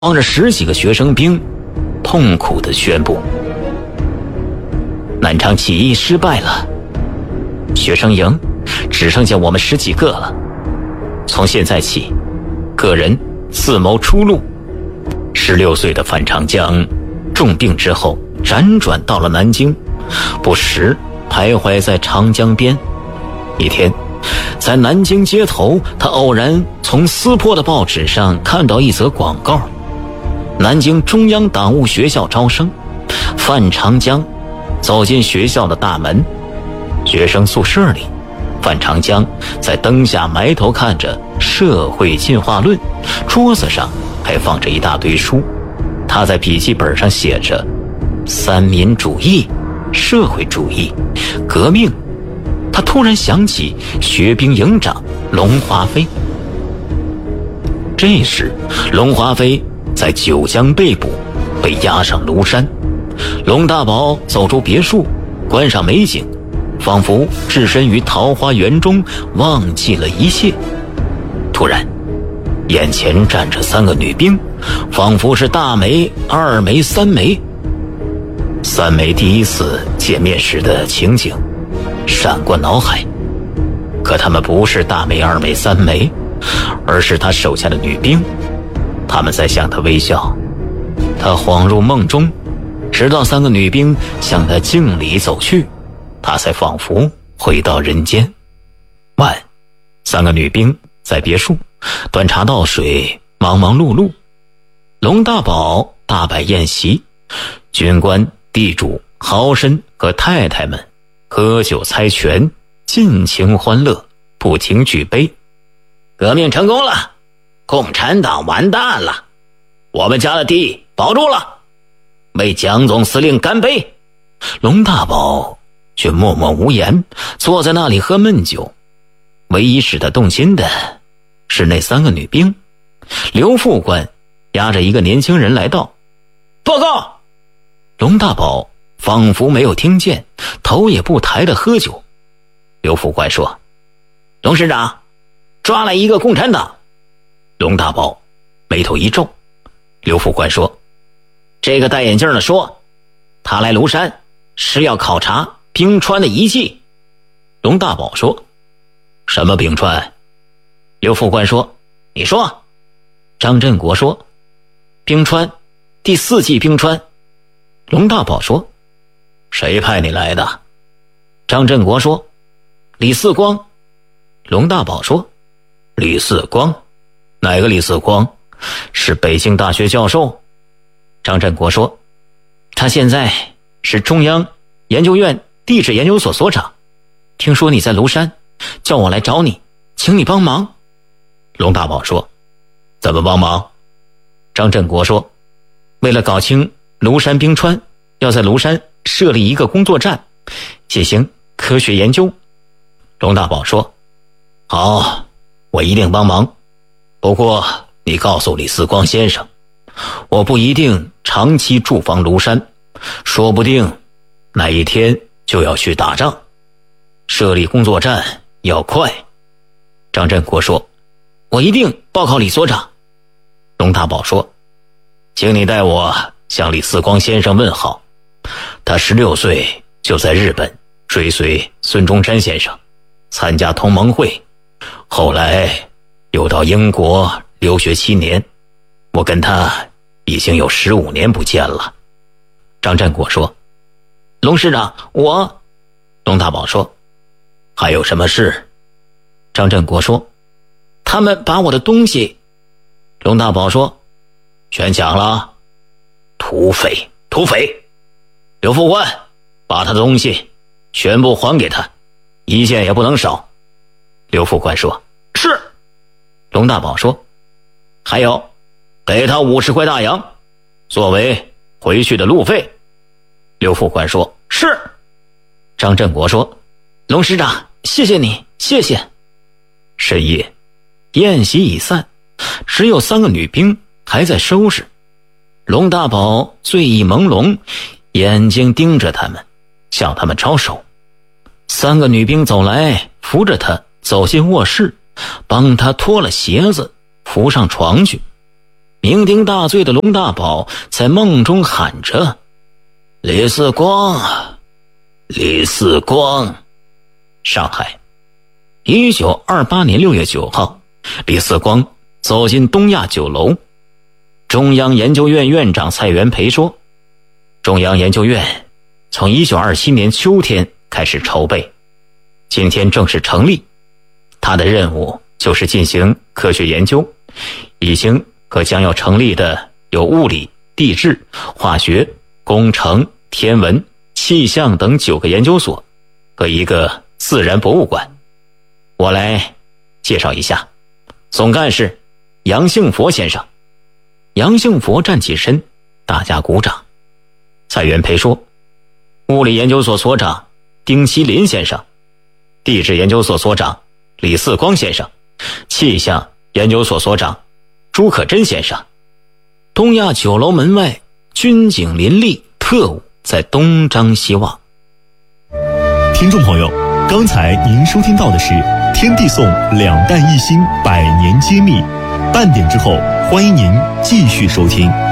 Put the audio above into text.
帮着10几个学生兵痛苦地宣布，南昌起义失败了，学生营只剩下我们10几个了。从现在起，个人自谋出路。16岁的范长江重病之后辗转到了南京，不时徘徊在长江边。一天，在南京街头，他偶然从撕破的报纸上看到一则广告：南京中央党务学校招生。范长江走进学校的大门，学生宿舍里，范长江在灯下埋头看着《社会进化论》，桌子上还放着一大堆书。他在笔记本上写着三民主义、社会主义、革命。他突然想起学兵营长龙华飞。这时龙华飞在九江被捕，被押上庐山。龙大宝走出别墅，观赏美景，仿佛置身于桃花源中，忘记了一切。突然眼前站着3个女兵，仿佛是大梅、二梅、三梅。三梅第一次见面时的情景闪过脑海，可她们不是大梅、二梅、三梅，而是他手下的女兵。她们在向他微笑。他恍入梦中，直到3个女兵向他敬礼走去，他才仿佛回到人间。晚，3个女兵在别墅端茶倒水，忙忙碌碌。龙大宝大摆宴席，军官、地主、豪绅和太太们喝酒猜拳，尽情欢乐，不停举杯。革命成功了，共产党完蛋了，我们家的地保住了，为蒋总司令干杯。龙大宝却默默无言，坐在那里喝闷酒。唯一使他动心的是那3个女兵。刘副官押着一个年轻人来到，报告。龙大宝仿佛没有听见，头也不抬地喝酒。刘副官说，龙师长，抓来一个共产党。龙大宝眉头一皱。刘副官说，这个戴眼镜的说，他来庐山是要考察冰川的遗迹。龙大宝说，什么冰川？刘副官说，你说。张振国说，冰川，第4纪冰川。龙大宝说，谁派你来的？张振国说，李四光。龙大宝说，李四光？哪个李四光？是北京大学教授。张振国说，他现在是中央研究院地质研究所所长，听说你在庐山，叫我来找你，请你帮忙。龙大宝说，怎么帮忙？张振国说，为了搞清庐山冰川，要在庐山设立一个工作站，进行科学研究。龙大宝说，好，我一定帮忙。不过你告诉李四光先生，我不一定长期驻防庐山，说不定哪一天就要去打仗，设立工作站要快。张振国说，我一定报告李所长。龙大宝说，请你代我向李四光先生问好，他16岁就在日本追随孙中山先生参加同盟会，后来又到英国留学7年，我跟他已经有15年不见了。张振国说，龙师长，我。龙大宝说，还有什么事？张振国说，他们把我的东西。龙大宝说，全抢了。土匪，土匪！刘副官，把他的东西全部还给他，一件也不能少。刘副官说，是。龙大宝说，还有，给他50块大洋，作为回去的路费。刘副官说，是。张振国说，龙师长，谢谢你，谢谢。深夜，宴席已散，只有3个女兵还在收拾。龙大宝醉意朦胧，眼睛盯着他们，向他们招手。3个女兵走来，扶着他走进卧室，帮他脱了鞋子，扶上床去。 酩酊大醉的龙大宝在梦中喊着：“李四光，李四光。”上海1928年6月9号，李四光走进东亚酒楼。中央研究院院长蔡元培说，中央研究院从1927年秋天开始筹备，今天正式成立。他的任务就是进行科学研究，已经和将要成立的有物理、地质、化学、工程、天文、气象等9个研究所和一个自然博物馆。我来介绍一下，总干事杨幸佛先生。杨幸佛站起身，大家鼓掌。蔡元培说，物理研究所所长丁锡林先生，地质研究所所长李四光先生，气象研究所所长朱可桢先生。东亚酒楼门外军警林立，特务在东张西望。 听众朋友，刚才您收听到的是天地颂2弹1星100年揭秘，半点之后欢迎您继续收听。